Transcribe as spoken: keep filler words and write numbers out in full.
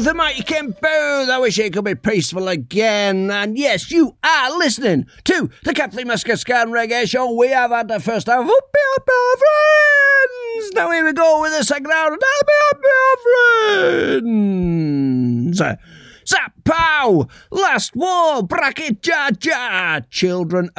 the mighty Ken Booth. I wish it could be peaceful again. And yes, you are listening to the Captain Muscascan Reggae Show. We have had the first half. Up, up, our friends. Now here we go with the second half. Up, up, our friends. Zap, pow, last war, bracket, ja, ja. Children